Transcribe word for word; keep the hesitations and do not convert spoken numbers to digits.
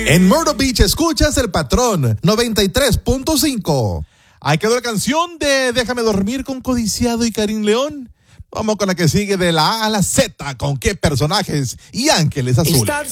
En Myrtle Beach escuchas El Patrón noventa y tres punto cinco. Ahí quedó la canción de Déjame Dormir con Codiciado y Karim León. Vamos con la que sigue de la A a la Z. ¿Con qué personajes y ángeles azules? Estar